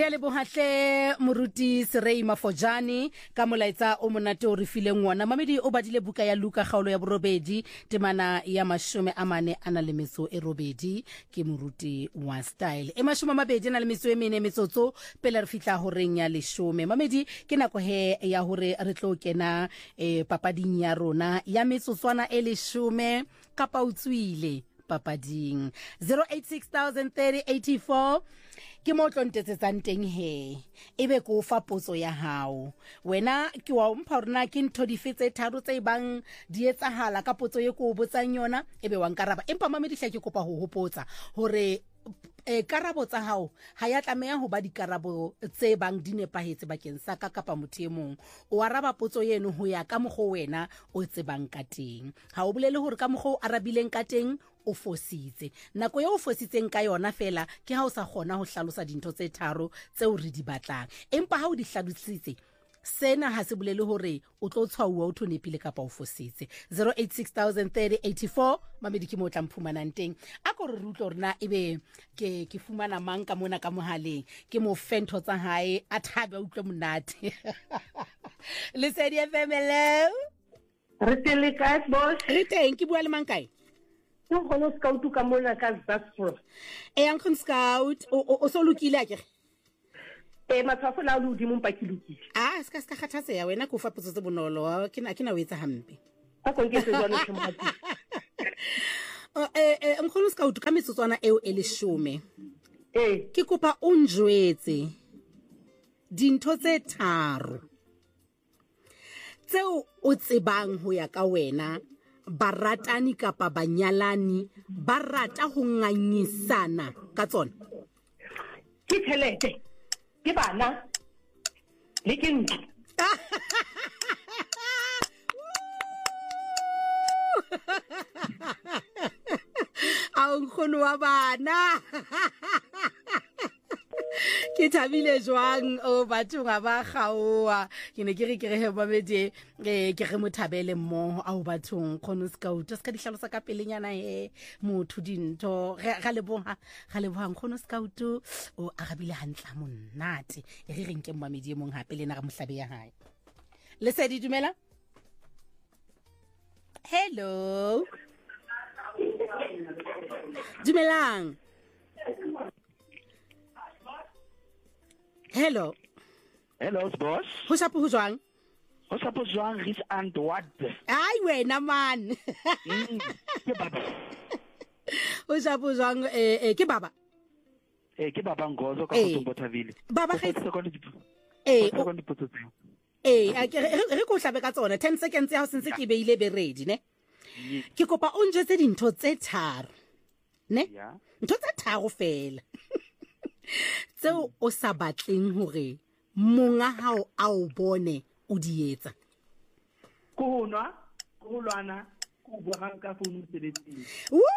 Re le bohatle moruti Serei Mafojane ka molaetsa o monate o re fileng wona. Mamedi o badile buka ya Luka kgaolo ya borobedi temana ya 40 ke moruti wa style. E 24 metsotso pele re fitla ho reng ya 10. Mamedi ke nako he ya hore re tlo kena papading ya rona ya metsotswana e 10 kapa utswile papading 08603084 ke mo tlontetsetsang teng he ebe ko fa potso ya hao wena ke wa mpha rona ke ntho difetse tharo tse bang di etsahala ka potso ye ko botsang yona ebe wa nkaraba empa mamedi hla ke kopa ho hopotsa hore karabo tsa hao ha ya tlameha ho ba dikarabo tse bang di nepahetse bakeng sa ka kapa motho e mong o araba potso yeno ho ya ka mokgo wena o tsebang ka teng ha o bolele hore ka mokgo o arabileng ka teng o fositse nako ye o fositseng ka yona fela ke ha o sa kgona ho hlalosa dintho tse tharo tseo re di batlang empa ha o di hlalositse sena ha se bolele hore o tlo tshwauwa o thonepile kapa o fositse 08603084 mamedi ke mo tla mphumanang teng a ko re rutlo rena ebe ke fumana mang ka mona ka mohaleng ke mo fentho tsa hae a thabe utlwe monate le Sedi FM hello re tele ka boss re teng ke bua le mang kae no khono scout ka mona ka Zaspo Uncle Scout o so lokile a ke matshwafo la lo di mpa ke lokile ska kgathatseya wena ko fa potso tse bonolo ke na o etsa hampe a konketse jwana tshemati Nkgono Scout ka metsotswana eo e 10 ke kopa o njwetse dintho tse tharo tseo o tsebang ho ya ka wena baratani kapa banyalani ba rata ho nganyisana ka tsona ke thelete ke bana le ke ntlo a nkgono wa bana ke thabile jwang o batho ga ba gaoa ke ne ke re he babedi ke re mothabele mmo a o bathong khono Scout ska di hlalosa ka pelenyana he motho dintho ga leboha khono Scout o agabile hantla monate e re reng ke mmamedi e mong hape le na ga mohlabe ya hae le Sedi dumela hello dumelang hello boss ho shapo ho jwang his and what ai wena man ke baba ho shapo jwang ke baba Ngozo ka go Bothaville baba re ko hlabe ka tsona 10 seconds ya ho sentse ke beile be ready ne ke kopa o njetse dintho tse tharo ne ntho tse tharo fela tseo o sa batleng hore monga hao a o bone o di etsa go nwa go lwana go bua ka phone mosebetsing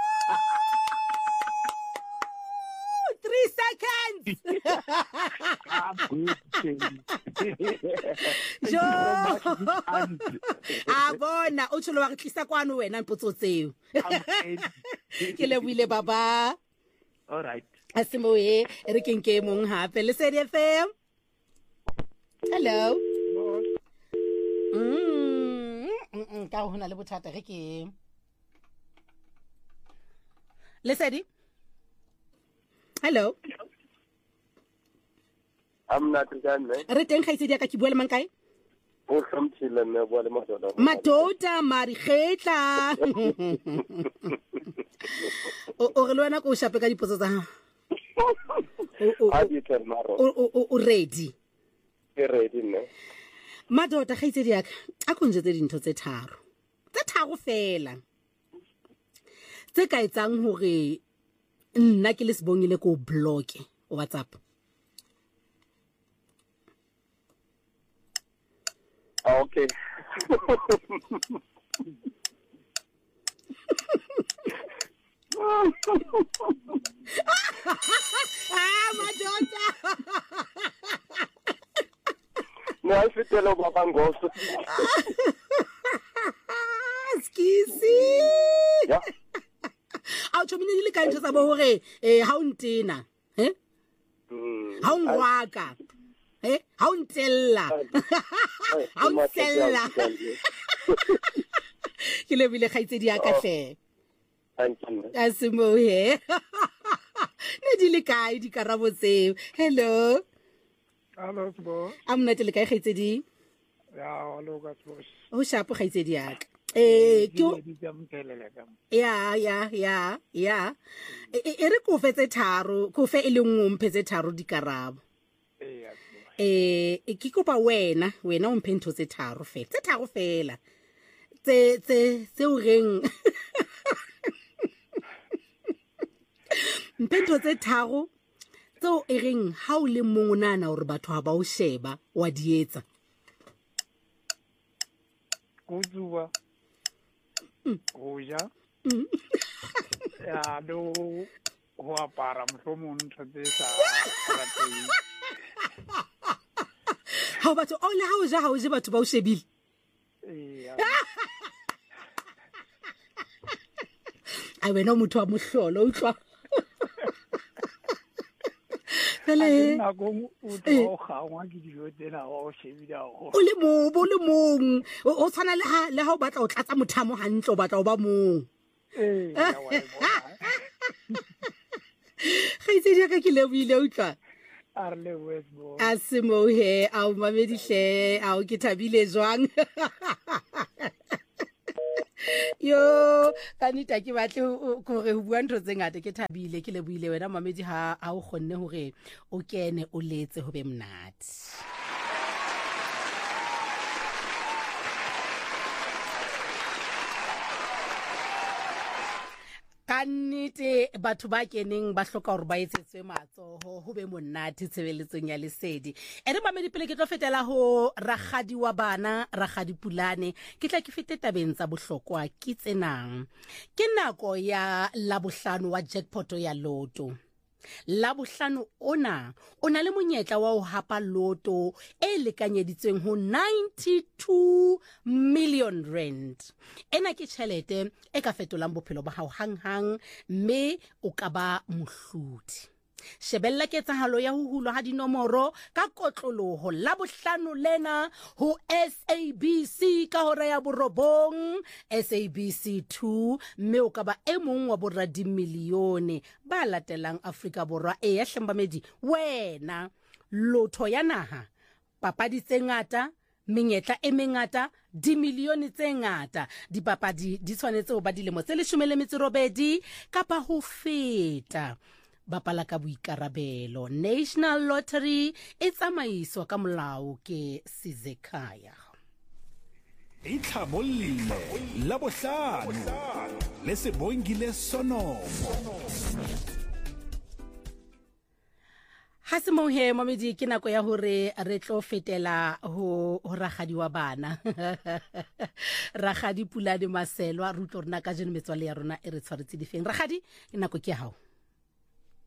3 seconds jo a bona o tsholo wa re tlisa kwano wena mpotso tseo ke leboile baba all right asimo e re kenke mong hape le Sedi FM hello ka hona le bothata re ke le Sedi hello not done re teng khaitsedi ya ka ke bua le mang kae o hlompile nne bua le matota mari kgetla o re lwana ko shape ka dipotso tsa o ready ne madota khaitsedi ya ka a konjetse dintho tse tharo fela tse ka etsang hore nna ke le sebongile ko block WhatsApp okay madota no I fitelo baba Ngozo skisi ya a o tshomile le ka ntse tsa bo hore ha o ntena ha o ngwaka ha o ntella ha o ntella ke lebile khaitsedi ya ka hle a se mo he ne di le kae dikarabo tseo hello Sbo. amna te le kae khaitsedi Ya, hello ka Sbo. o shapo khaitsedi ya ka ya e re ko fe tse tharo ko fe e le ngompe tse tharo dikarabo ke kopa wena o mphe ntho tse tharo fela tse o reng mphe ntho tse tharo tseo e reng ha o le mong o nana hore batho ha ba o sheba wa dietsa Go tsuba. Go ja. Ya do ho apara mohlomong ntho tse sa rateng. ha batho o le ha o ja batho ba o shebile a wena motho wa mohlolo o tlwa le mong o tshwana le ha o batla o tlatsa mothamo hantle o batla o ba mong kgaitsedi ya ka ke lebohile o tlwa a se mo he a o mamedihle a o ke thabile jwang yo kanita ke batle gore ho bua ntho tse ngata ke thabile ke lebohile wena mamedi ha o kgonne hore o kene o letse ho be mnati kannete batho ba keneng ba hloka hore ba etsetswe matsoho ho be monate tshebeletsong ya lesedi ere mamedi pele ke tlo fetela ho ragadi wa bana ragadi Pulane ke tla ke fete tabeng tsa bohlokwa ke tsenang ke nako ya labohlano wa jackpot ya loto labohlano ona le monyetla wa ho hapa loto e lekanyeditsweng ho 92 million rand ena ke tšhelete e ka fetolang bophelo ba hao hang mme o ka ba mohlodi shebella ketsahalo ya ho hulwa ha dinomoro ka kotloloho labohlano lena ho SABC ka hora ya borobong SABC 2 mme o ka ba e mong wa boradimilione ba latelang Afrika Borwa ya hlembamedi wena lotho ya naha papadi tse ngata menyetla e mengata dimilione tse ngata dipapadi di tshwanetse ho ba dilemo tse 18 kapa ho feta bapala ka boikarabelo National Lottery e tsamaiswa ka molao ke Sizekaya itlhabollile labohlano le sebongile sonomo ha se mo he mamedi ke nako ya hore re tlo fetela ho ragadi wa bana ragadi Pulane Maselwa rutlo rena ka jeno metswale ya rona e re tshwaretse difeng ragadi ke nako ke hao